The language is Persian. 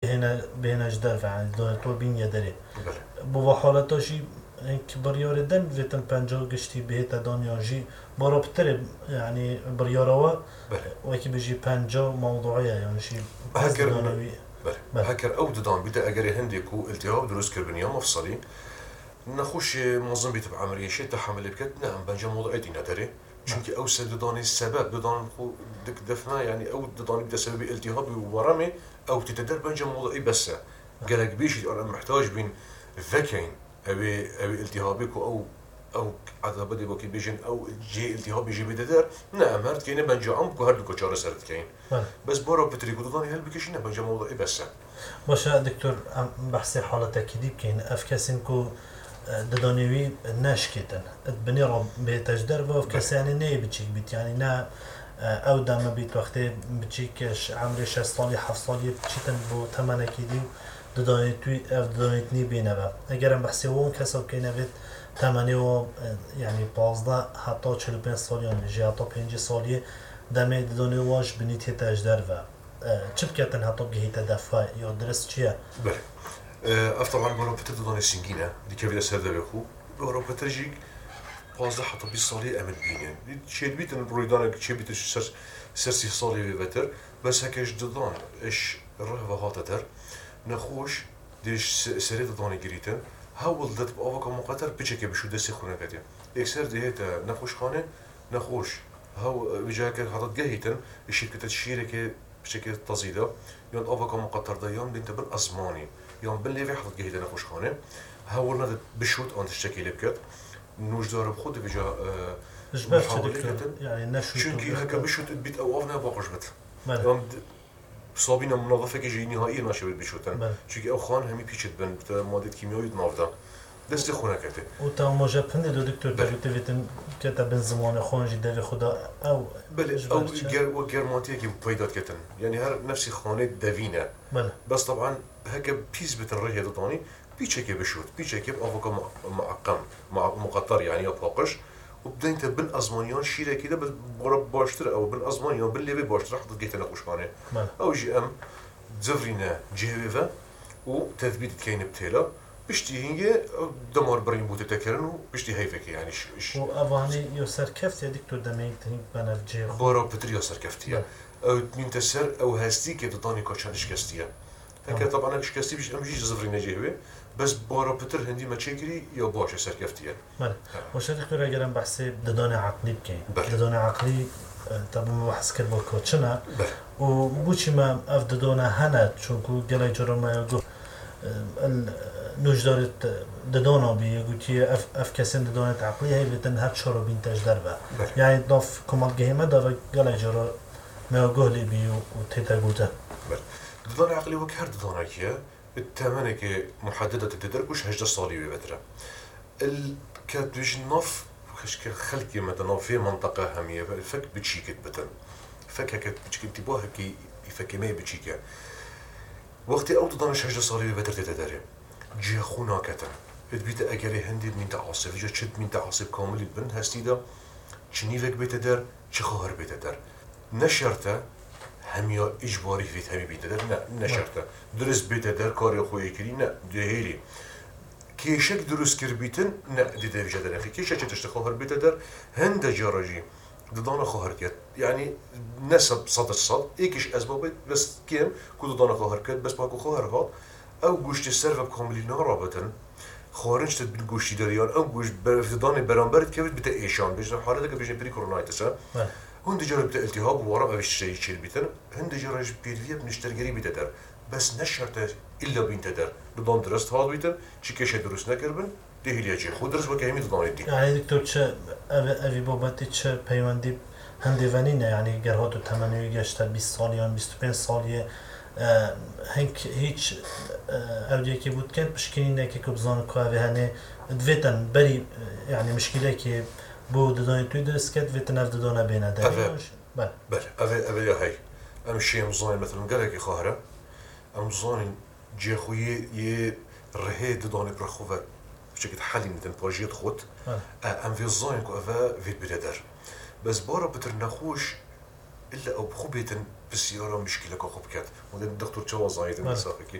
بهناش در يعني تو بين يدري بو حالته شي بريار دم فيتن بانجو قشتي بهتا دنيا جي برا بترب يعني برياروا وكي بيجي بانجو موضوعيه يعني شي هكر هكر او ددان بدا اجري هنديكو التهاب دروس كربنيه مفصلي نخوش منظم بيت بعمليه شي تحمل بكت نعم بانجا موضوعي دي ندري چونكي او دداني السبب ددان خو دك دفنا يعني او ددان بدا سبب التهاب ورمي او تتدر بانجا موضوعي بس قالك بيش انا محتاج بين فكين ابي التهابك او عذاب دي بوكي بيجن او جي التهاب يجي بدر نعم هرت كاين بانجا عم كهردكو چاره سرت كاين بس برا بتريكو دداني هل بكشينا بانجا موضوعي بس باشه دكتور بحثي حالة تأكيدي بكين افكاسينكو ددانيوي ناشكتن بني رب بتجدر وافكاس يعني ني بتشيك بيت يعني نا او دام بيت وقتي بتشيكش عمري 6 سالي 7 سالي بتشيتن بو ثمن اكيدي ددانيتوي اف ددانيتني بينبا اگرم بحثي وون كسب كاين بيت ثمنه يعني 15 حتى 45 سالي يعني جي حتى 5 سالي دم دداني واش بنيت تجدر و چبكتن حتى بجهه دفع یا درست چیه؟ بله طبعا برو بتر دداني سنگينه دي كيف سرده بخو برو بترجيك 15 حتى 20 سالي امل بينه شيء بيت البرويدان شيء بيت سرسي سالي بتر بس هكاش ددان ايش الرهبه هاتتر نخوش ديش سري دداني جريتن هاول دت بافكا مقتر بيچكه بشو دسي خونه كده اكثر دهيته نخوش خانه نخوش هاو بيجاك حاطط جهيتن الشركه الشركه بشكل تزيده يوم افكا مقتر ده يوم انت بالازماني يوم باللي في حاطط جهيتن نخوش خانه هاولنا بشوت انت الشكل بكت نوج دار بخود بيجا يعني نشوت چونكي هكا بشوت بيت اوافنا باقش بت يوم صابينا منظفه كي جي نهائيا ناشي بشوتن چونكي او خان همي بيشت بن ماده كيميائي نافدا دست خونه كته و تا ماجا بند دو دكتور تبيتن كتب زمان خانجي دل خدا او بله او جرمانتيه كي بيدات كتن يعني هر نفس خانه دوينه بس طبعا هكا بيز بتنريه دطاني بيشكي بشوت بيشكي بافوكا معقم مع مقطر يعني باقش وبدا انت بالازمانيان شيره كده برب باشتر او بالازمانيان باللي باشتر حط جيت نقوش خانه او جي ام زفرينا جيفا وتثبيت كاين بتيلا بشتي هي دمار برين بوت تكرن وبشتي هيفك يعني وافاني يسر كفت يا دكتور دميت بنا جي بورا بتري يسر كفتيه او من تسر او هستي كي تطاني كوتشانش كاستيه هكا طبعا كاستي باش امشي زفرينا جيفا بس بورا بتر هندي ما تشكري يا باش سر كفتيه مال واش دكتور اگرم بحثي ددان عقلي بكين ددان عقلي طبعا بحث كر با كوتشنا و بوچي ما اف ددان هنا چونكو گلای جرم ما گفت نوجدارت ددانا بي قلتي اف كسن ددانت عقلي هي بتن هر شرو بين تجدربه يعني ضاف كمال جهمه دا قال جرا ما قولي بي وتيتا قوته ددان عقلي وكهر ددانا كي الثمنه محدده تدركوش هجده صالي بتره الكاتوج نف خشك خلقي مثلا في منطقه هميه فك بتشيكت بتن فك هكا بتشيكت بوها كي يفك ما بتشيكه وقتی او ددان هجده صالي بتر تدري جي خونا كتن بيت اگري هندي من تعاصف جا چت من تعاصف كامل بن هستيدا چنيفك بيت در چه خهر بيت در نشرته هميا اجباري فيت همي بيت در نه نشرته درس بيت در كاري خوي كري نه دهيري كيشك درس كر بيتن نه دي درجه در اخي كيشك تشتخهر بيت در هند جارجي ددان خهر كت يعني نسب صد الصد ايكش اسباب بس كيم كو ددان خهر كت بس باكو خهر هات او گوشت السرف بكامل نارابطن خارج تد بالگوشتی داريان او گوشت برفدان برانبرت كيف بتا ايشان بيجن حالتك بيجن بري كورونايتسا هند جرى بتا التهاب ورا ما بيش شيء يشيل بيتن هند جرى بيرفيه بنشتري بيتا در بس نشرت الا بنت در ددان درست هاد بيتن چي كيش درست نكربن دهيليا جي خود درست وكهمي ددان دي يعني دكتور چه اوي بابتي چه پیوندی هندوانینه يعني گرهاتو تمنوی گشت 20 ساليان 25 ساليه هنك هيج اودي كي بود كان مشكلين كي كبزان كوافي هني دفيتن بري يعني مشكله كي بو ددان تو درس كات فيتن اف ددان بينا ده بل افي هاي امشي مزان مثلا قالك خاهره امزان جي خوي ي رهي ددان برخوفه بشكل حالي مثل بروجيت خوت ام في الزاين كو افا فيت بدر بس بارا بتر نخوش الا او بخوبيتن بالسياره مشكله كو خوب كات ودين الدكتور جواز زايد مسافه